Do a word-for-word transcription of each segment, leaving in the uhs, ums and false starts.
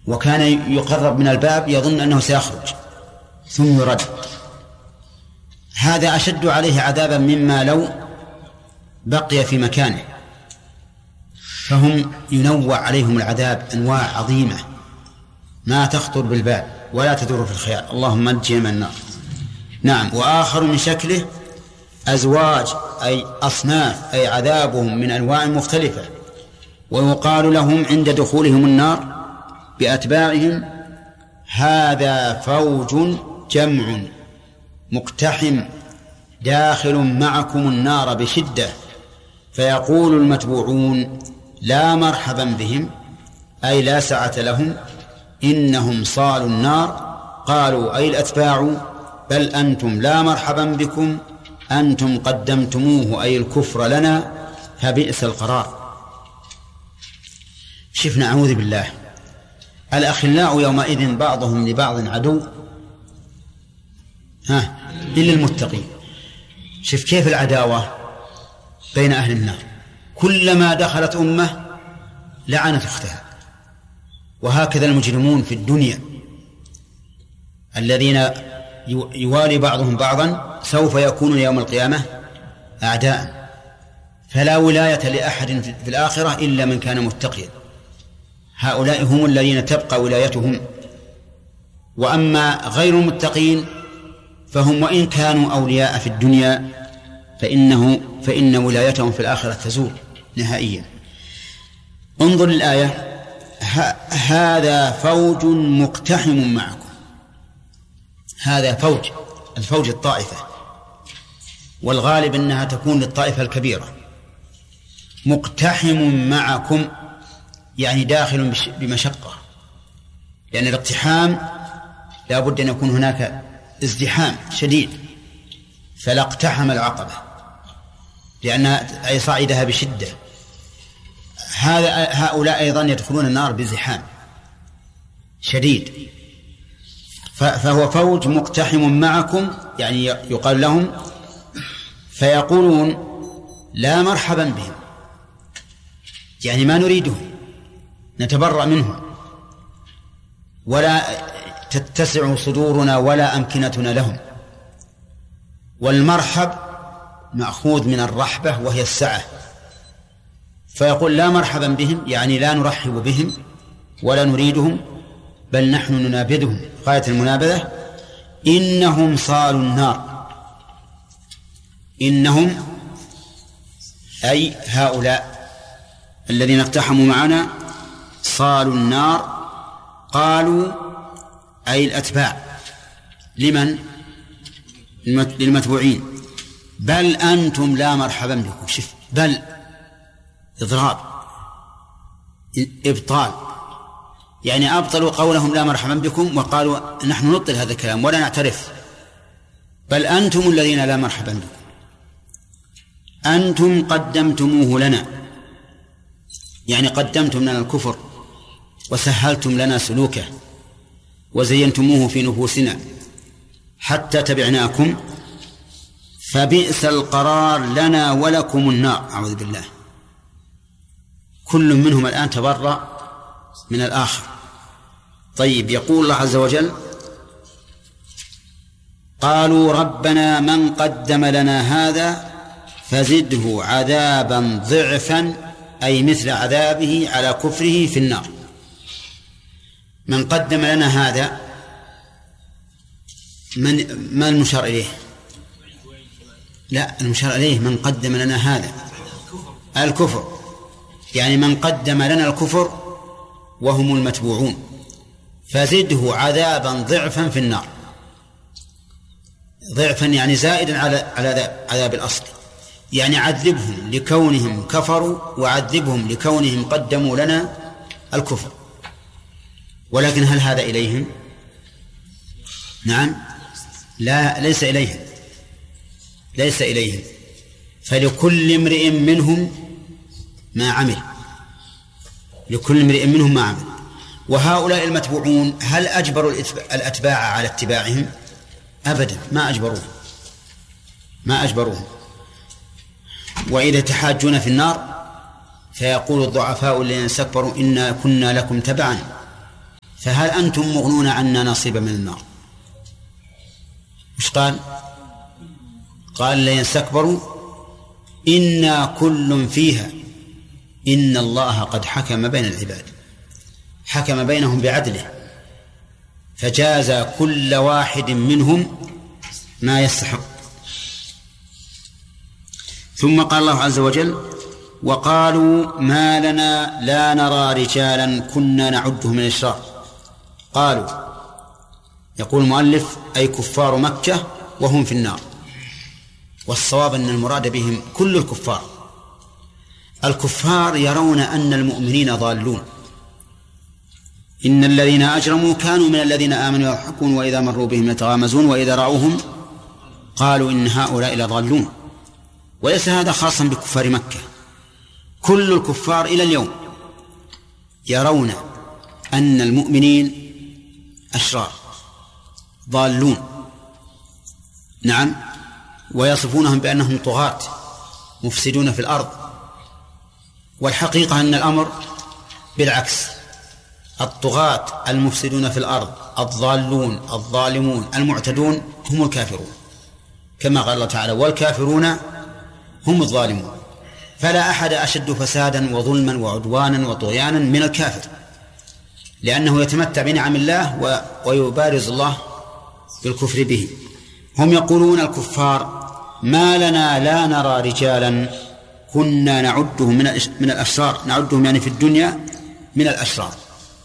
وكان يقرب من الباب يظن أنه سيخرج ثم يرد. هذا أشد عليه عذابا مما لو بقي في مكانه. فهم ينوع عليهم العذاب أنواع عظيمة ما تخطر بالبال ولا تدور في الخيال. اللهم نجنا من النار. نعم. وآخر من شكله أزواج أي أصناف، أي عذابهم من أنواع مختلفة. ويقال لهم عند دخولهم النار بأتباعهم: هذا فوج جمع مقتحم داخل معكم النار بشدة. فيقول المتبوعون: لا مرحبا بهم، أي لا سعة لهم، إنهم صالوا النار. قالوا أي الأتباع: بل أنتم لا مرحبا بكم، أنتم قدمتموه أي الكفر لنا، فبئس القرار. شفنا أعوذ بالله. الأخلاء يومئذ بعضهم لبعض عدو ها إلا المتقين. شف كيف العداوة بين أهل النار، كلما دخلت أمة لعنت أختها. وهكذا المجرمون في الدنيا الذين يوالي بعضهم بعضا سوف يكونون يوم القيامة أعداء. فلا ولاية لأحد في الآخرة إلا من كان متقيا. هؤلاء هم الذين تبقى ولايتهم. وأما غير المتقين فهم وإن كانوا أولياء في الدنيا فإنه فإن ولايتهم في الآخرة تزول نهائيا. انظر الآية: هذا فوج مقتحم معكم. هذا فوج، الفوج الطائفة، والغالب أنها تكون للطائفة الكبيرة. مقتحم معكم يعني داخل بمشقة، لأن الاقتحام لا بد أن يكون هناك ازدحام شديد، فلا اقتحم العقبة لأنها أي صعدها بشدة. هذا هؤلاء أيضا يدخلون النار بزحام شديد. فهو فوج مقتحم معكم، يعني يقال لهم فيقولون: لا مرحبا بهم، يعني ما نريدهم، نتبرأ منهم، ولا تتسع صدورنا ولا أمكنتنا لهم. والمرحب مأخوذ من الرحبة وهي السعة. فيقول: لا مرحبا بهم، يعني لا نرحب بهم ولا نريدهم، بل نحن ننابذهم غاية المنابذة. إنهم صالوا النار. إنهم أي هؤلاء الذين اقتحموا معنا صالوا النار. قالوا أي الأتباع. لمن؟ للمتبوعين. بل أنتم لا مرحبا بكم. شف بل إضراب إبطال، يعني أبطلوا قولهم لا مرحبا بكم وقالوا نحن نبطل هذا الكلام ولا نعترف. بل أنتم الذين لا مرحبا بكم، أنتم قدمتموه لنا، يعني قدمتم لنا الكفر وسهلتم لنا سلوكه وزينتموه في نفوسنا حتى تبعناكم، فبئس القرار لنا ولكم النار. أعوذ بالله. كل منهم الآن تبرأ من الآخر. طيب، يقول الله عز وجل: قالوا ربنا من قدم لنا هذا فزده عذابا ضعفا، أي مثل عذابه على كفره في النار. من قدم لنا هذا، من ما المشار إليه؟ لا، المشار إليه من قدم لنا هذا الكفر، يعني من قدم لنا الكفر وهم المتبوعون، فزده عذابا ضعفا في النار. ضعفا يعني زائدا على على عذاب الأصل، يعني عذبهم لكونهم كفروا وعذبهم لكونهم قدموا لنا الكفر. ولكن هل هذا إليهم؟ نعم، لا، ليس إليهم، ليس إليهم. فلكل امرئ منهم ما عمل، لكل امرئ منهم ما عمل. وهؤلاء المتبوعون هل أجبروا الأتباع على اتباعهم؟ أبدا، ما أجبروهم، ما أجبروهم. وإذا تحاجون في النار فيقول الضعفاء الذين استكبروا إنا كنا لكم تبعا فهل أنتم مغنون عنا نصيبا من النار؟ مش قال؟ قال لئن استكبروا إنا كل فيها إن الله قد حكم بين العباد، حكم بينهم بعدله فجاز كل واحد منهم ما يستحق. ثم قال الله عز وجل وقالوا ما لنا لا نرى رجالا كنا نعده من الأشرار. قالوا يقول المؤلف أي كفار مكة وهم في النار، والصواب أن المراد بهم كل الكفار. الكفار يرون أن المؤمنين ضالون، إن الذين أجرموا كانوا من الذين آمنوا يضحكون وإذا مروا بهم يتغامزون وإذا رأوهم قالوا إن هؤلاء لضالون. وليس هذا خاصا بكفار مكة، كل الكفار إلى اليوم يرون أن المؤمنين أشرار ضالون، نعم، ويصفونهم بأنهم طغاة مفسدون في الأرض. والحقيقة أن الأمر بالعكس، الطغاة المفسدون في الأرض الضالون الظالمون المعتدون هم الكافرون، كما قال الله تعالى والكافرون هم الظالمون. فلا أحد أشد فسادا وظلما وعدوانا وطغيانا من الكافر، لأنه يتمتع بنعم الله ويبارز الله بالكفر به. هم يقولون الكفار ما لنا لا نرى رجالا كنا نعدهم من من الأشرار، نعدهم يعني في الدنيا من الأشرار،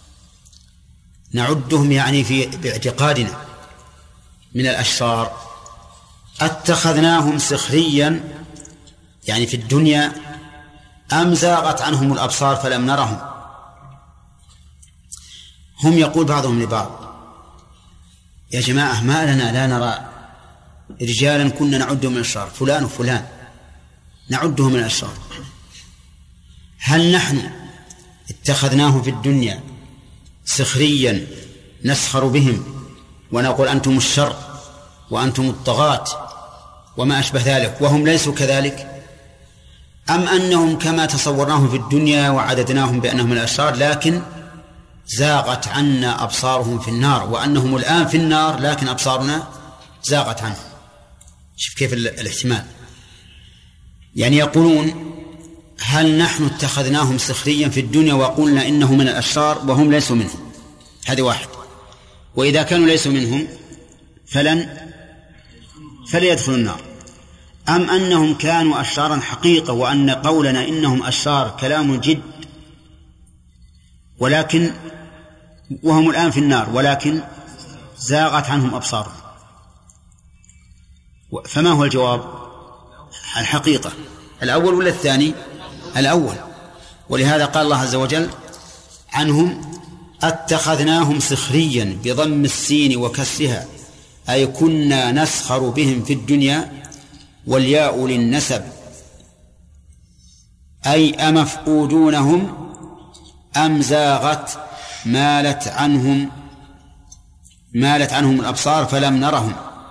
نعدهم يعني في باعتقادنا من الأشرار. اتخذناهم سخريا يعني في الدنيا أم زاغت عنهم الأبصار فلم نرهم. هم يقول بعضهم لبعض يا جماعة ما لنا لا نرى رجالا كنا نعدهم من الأشرار، فلان وفلان نعدهم من الأشرار، هل نحن اتخذناهم في الدنيا سخريا نسخر بهم ونقول أنتم الشر وأنتم الطغاة وما أشبه ذلك وهم ليسوا كذلك، أم أنهم كما تصورناهم في الدنيا وعددناهم بأنهم الأشرار لكن زاغت عنا أبصارهم في النار، وأنهم الآن في النار لكن أبصارنا زاغت عنهم. شوف كيف الاحتمال، يعني يقولون هل نحن اتخذناهم سخريا في الدنيا وقلنا إنهم من الأشرار وهم ليسوا منهم، هذه واحد، وإذا كانوا ليسوا منهم فلن فليدخلوا النار، أم أنهم كانوا أشرارا حقيقة وأن قولنا إنهم أشرار كلام جد ولكن وهم الآن في النار ولكن زاغت عنهم أبصارهم. فما هو الجواب؟ الحقيقة الأول ولا الثاني؟ الأول. ولهذا قال الله عز وجل عنهم اتخذناهم سخريا بضم السين وكسرها أي كنا نسخر بهم في الدنيا، والياء للنسب أي أمفقودونهم أم زاغت مالت عنهم مالت عنهم الأبصار فلم نرهم.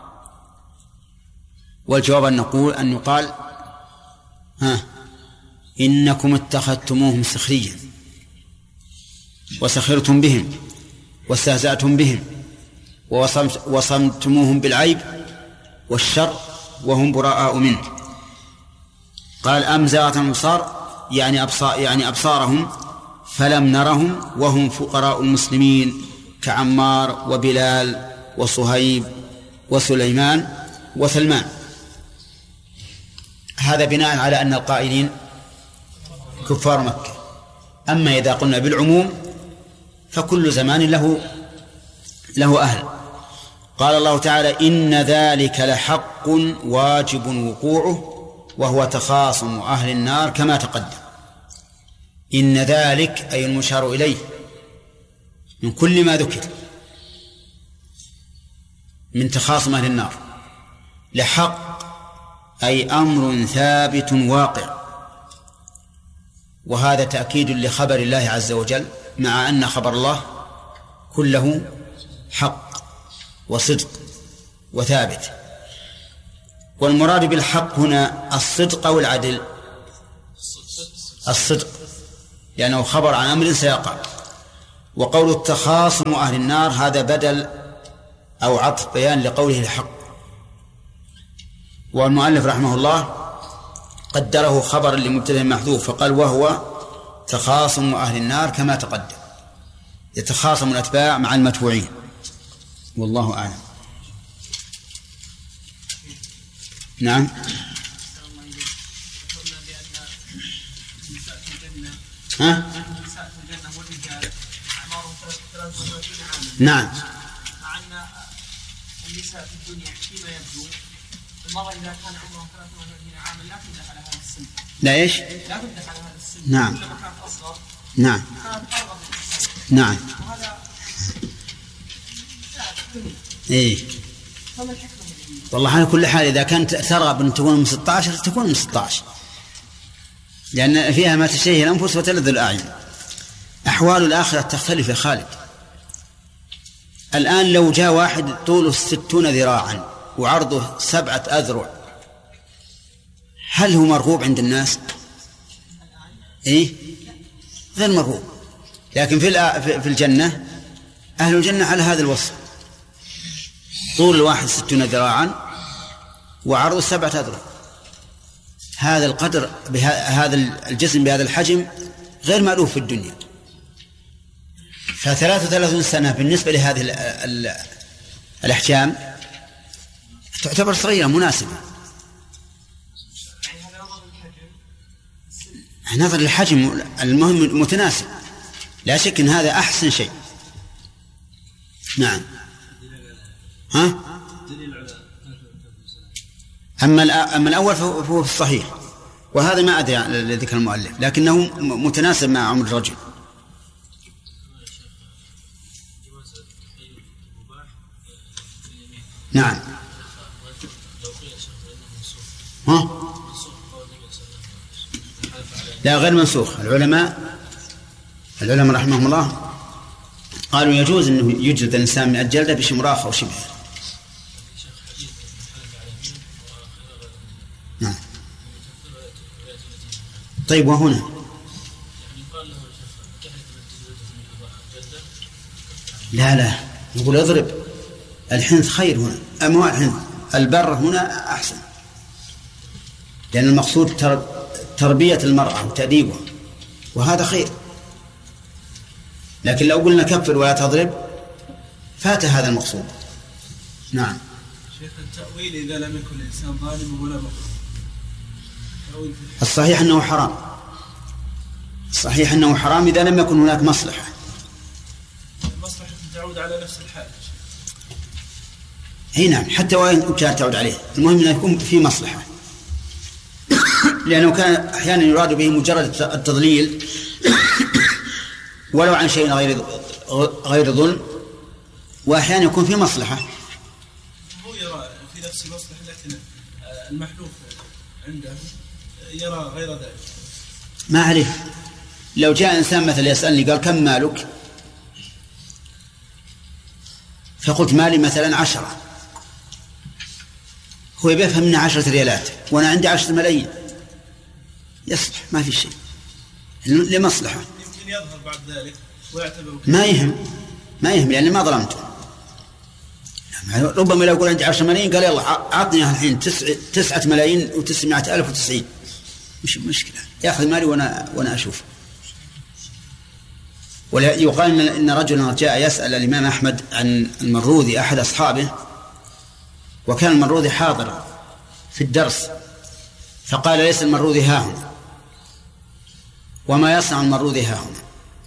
والجواب أن نقول أن يقال ها إنكم اتخذتموهم سخريا وسخرتم بهم واستهزأتم بهم ووصمتموهم بالعيب والشر وهم براء منه. قال أم زاغت الأبصار يعني أبصار يعني أبصارهم فلم نرهم وهم فقراء المسلمين كعمار وبلال وصهيب وسليمان وسلمان. هذا بناء على أن القائلين كفار مكة. أما إذا قلنا بالعموم فكل زمان له له أهل. قال الله تعالى إن ذلك لحق واجب وقوعه وهو تخاصم أهل النار كما تقدم. إن ذلك أي المشار إليه من كل ما ذكر من تخاصم أهل النار لحق أي أمر ثابت واقع، وهذا تأكيد لخبر الله عز وجل مع أن خبر الله كله حق وصدق وثابت. والمراد بالحق هنا الصدق أو العدل؟ الصدق، لأنه خبر عن أمر سيقع، وقول التخاصم أهل النار هذا بدل أو عطف بيان لقوله الحق. والمؤلف رحمه الله قدره خبرا لمبتدأ محذوف فقال وهو تخاصم أهل النار كما تقدم، يتخاصم الأتباع مع المتبوعين. والله أعلم. نعم. ها؟ نعم. مع أن النساء في الدنيا فيما يبدو المرأة إذا كان عمرها ثلاثة وثلاثين عاما لا تمدح على هذا السن. لا إيش؟ لا تمدح على هذا السن. نعم. كلما كانت أصغر. نعم. كانت أرغب في السن. نعم. وهذا إيه. فما الحكمة؟ والله على كل حال إذا كانت ترغب أن تكون من ستة عشر تكون من ستة عشر، لأن فيها ما تشتهي الأنفس وتلذ الأعين. أحوال الآخرة تختلف يا خالد. الآن لو جاء واحد طوله ستون ذراعا وعرضه سبعة أذرع، هل هو مرغوب عند الناس؟ إيه؟ غير مرغوب. لكن في في الجنة أهل الجنة على هذا الوصف، طول الواحد ستون ذراعا وعرضه سبعة أذرع. هذا القدر بهذا الجسم بهذا الحجم غير مألوف في الدنيا. فثلاث وثلاثون سنة بالنسبة لهذه الأحجام تعتبر صغيرة مناسبة. نظر الحجم المهم متناسب، لا شك أن هذا أحسن شيء. نعم. ها؟ أما أما الأول فهو في الصحيح، وهذا ما أدري لذكر المؤلف، لكنه متناسب مع عمر الرجل. نعم. ها؟ لا غير منسوخ. العلماء العلماء رحمهم الله قالوا يجوز أنه يجلد الإنسان من الجلدة بشمراخ أو شبهه. نعم. طيب وهنا لا لا يقول اضرب. الحنث خير هنا، أما الحنث البر هنا أحسن، لأن المقصود تربية المرأة وتأديبها، وهذا خير. لكن لو قلنا كفر ولا تضرب فات هذا المقصود. نعم. شيخ التأويل إذا لم يكن الإنسان ظالم ولا مظلوم، الصحيح أنه حرام. الصحيح أنه حرام إذا لم يكن هناك مصلحة. مصلحة تعود على نفس الحال. اي نعم، حتى وإن كانت تعود عليه، المهم أن يكون في مصلحة. لأنه كان أحيانا يراد به مجرد التضليل ولو عن شيء غير غير ظلم، وأحيانا يكون في مصلحة. هو يرى في نفس مصلحة، لكن المحلوف عنده يرى غير ذلك. ما عليه. لو جاء إنسان مثلا يسألني قال كم مالك، فقلت مالي مثلا عشرة، هو بيفهم مني عشرة ريالات وأنا عندي عشرة ملايين، يصلح ما في شيء لمصلحة. يمكن يظهر بعد ذلك ويعتبر ما يهم ما يهم لأني ما ظلمته. ربما لو يقول عندي عشرة ملايين قال يلا أعطني الحين تسعة تسعة ملايين وتسعمائة ألف وتسعين، مش مشكلة، يأخذ مالي وأنا وأنا أشوف. ويقال إن رجلا جاء يسأل الإمام أحمد عن المروذي أحد أصحابه، وكان المروذي حاضر في الدرس، فقال ليس المروذي ها هنا، وما يصنع المروذي ها هنا،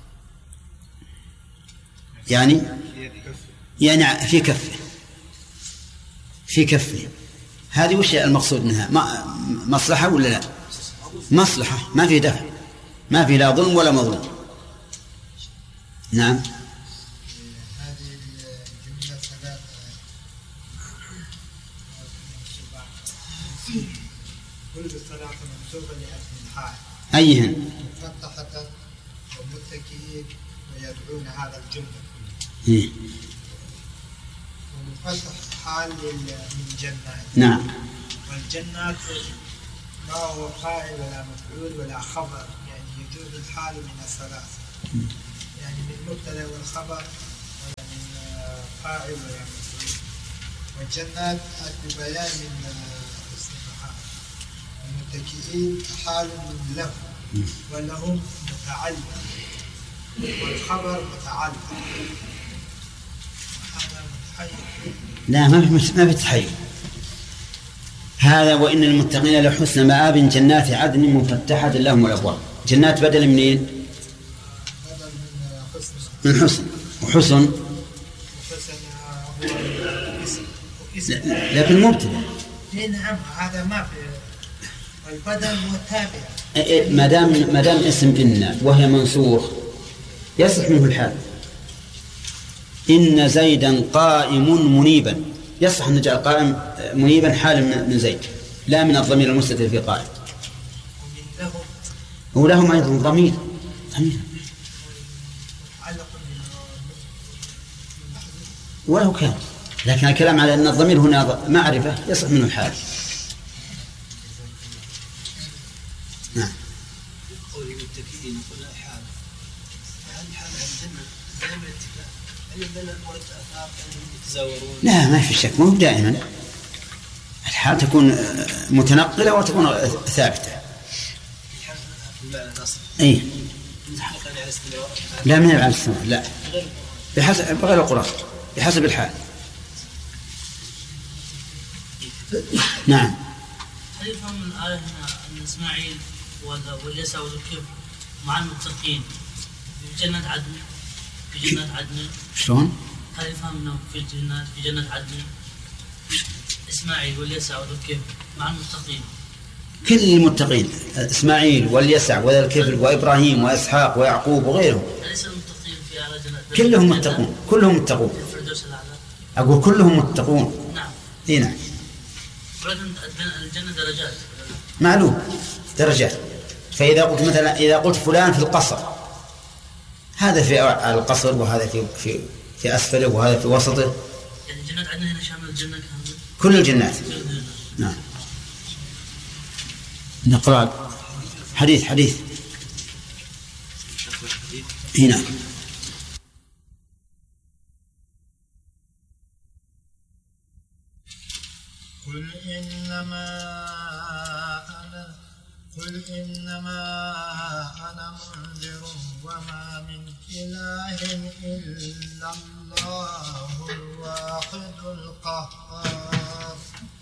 يعني يعني في كفه في كفه هذه وش المقصود منها؟ مصلحة ولا لا؟ مصلحة، ما في دفع، ما في لا ظلم ولا مظلوم. نعم. هذه الجملة ثلاثة كل الثلاثة منسوبة لأجل الحال. أيهن؟ مفتحة ومتكئين ويدعون هذا الجملة إيه؟ ومفتح حال من جنات. نعم. والجنات ما هو فاعل ولا مفعول ولا خبر، يعني يجوز الحال من الثلاثة، يعني بالمبتدا والخبر يعني فاعل يعني والجنات ببيان من اسم الحال المتكئين حال له ولهم متعلق والخبر متعلق هذا متحير. لا ما في ما في تحير. هذا وإن المتقين لحسن مآب جنات عدن مفتحة لهم الأبواب. جنات بدل منين؟ بدل من حسن من حسن وحسن وحسن هو اسم اسم لكن مبتدأ. نعم هذا ما في البدل والتابع ما دام ما دام اسم إن وهي منسوخ يصح منه الحال. إن زيدا قائم منيبا يصح أن نجعل قائم منيبا حال من زيد لا من الضمير المستتر في قائم. ولهم أيضا ضمير ضمير ولو كان، لكن الكلام على أن الضمير هنا معرفة يصح منه الحال. نعم. قول المتكئين يقول حال هل حال الجنة دائما اتفاق هل الجنة مرت آثار يتزاورون؟ لا ما في شك مو دائما. الحال تكون متنقلة وتكون ثابتة. أي لا من على السماء لا بحسب بغير القرآن بحسب الحال. نعم. هل يفهم من الآية هنا أن إسماعيل واليسع والكبر مع المتقين في جنة عدن في جنة عدن؟ شلون؟ هل يفهم أنه في الجنة في جنة عدن إسماعيل واليسع والكبر مع المتقين؟ كل المتقين إسماعيل واليسع وذا الكفل وإبراهيم وإسحاق ويعقوب وغيرهم أليس المتقين في أعلى جنة؟ كلهم متقون كلهم متقون. الفردوس الأعلى. أقول كلهم متقون. نعم. إيه نعم. ولكن الجنة درجات. معلوم درجات. فإذا قلت مثلا إذا قلت فلان في القصر هذا في على القصر وهذا في في في أسفله وهذا في وسطه. يعني جنة عدن هنا شامل الجنة كاملة. كل الجنات. نعم. نقرأ حديث حديث هنا. قل إنما أنا قل إنما أنا منذر وما من إله إلا الله الواحد القهار.